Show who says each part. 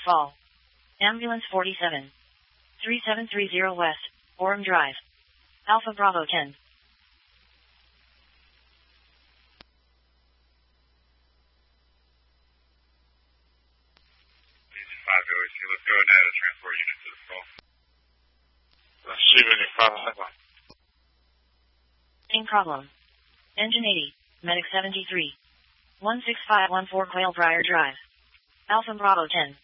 Speaker 1: Fall. Ambulance 47. 3730 West, Orem Drive. Alpha Bravo 10.
Speaker 2: Let's go ahead and transport unit to the call. Receiving a problem.
Speaker 1: Same problem. Engine 80, Medic 73. 16514 Quail Briar Drive. Alpha Bravo 10.